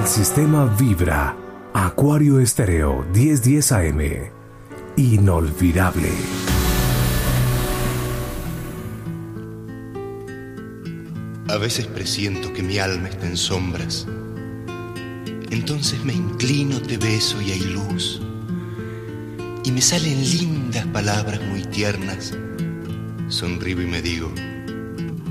El sistema vibra. Acuario Estéreo 1010 AM. Inolvidable. A veces presiento que mi alma está en sombras. Entonces me inclino, te beso y hay luz. Y me salen lindas palabras muy tiernas. Sonrío y me digo: